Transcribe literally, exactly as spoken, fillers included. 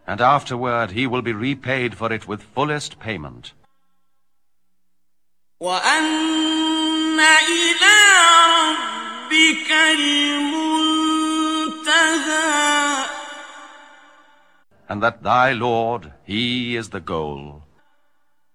and afterward he will be repaid for it with fullest payment. وَأَنَّ إِلَىٰ رَبِّكَ الْمُنتَهَىٰ. And that thy Lord, he is the goal.